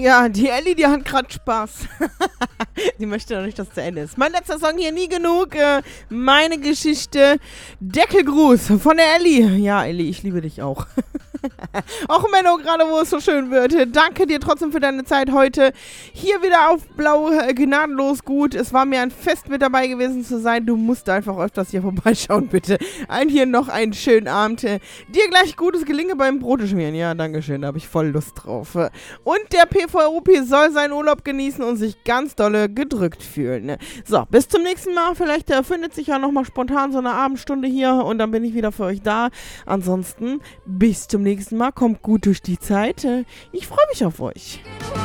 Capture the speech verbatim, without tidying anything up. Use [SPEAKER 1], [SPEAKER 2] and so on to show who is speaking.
[SPEAKER 1] Ja, die Elli, die hat gerade Spaß. Die möchte noch nicht, dass es zu Ende ist. Mein letzter Song hier, nie genug. Äh, meine Geschichte. Deckelgruß von der Elli. Ja, Elli, ich liebe dich auch. Auch Menno, gerade wo es so schön wird. Danke dir trotzdem für deine Zeit heute. Hier wieder auf Blau, äh, gnadenlos gut. Es war mir ein Fest, mit dabei gewesen zu sein. Du musst einfach öfters hier vorbeischauen, bitte. Ein hier noch einen schönen Abend. Dir gleich gutes Gelingen beim Brote schmieren. Ja, dankeschön, da habe ich voll Lust drauf. Und der P V R U P soll seinen Urlaub genießen und sich ganz dolle gedrückt fühlen. So, bis zum nächsten Mal. Vielleicht äh, findet sich ja nochmal spontan so eine Abendstunde hier und dann bin ich wieder für euch da. Ansonsten, bis zum nächsten Mal. Kommt gut durch die Zeit. Ich freue mich auf euch.